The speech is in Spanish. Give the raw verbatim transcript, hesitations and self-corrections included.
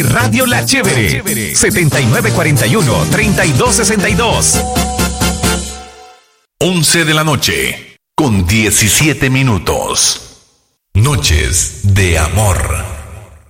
Radio La Chévere, setenta y nueve cuarenta y uno, treinta y dos sesenta y dos. once de la noche, con diecisiete minutos. Noches de amor.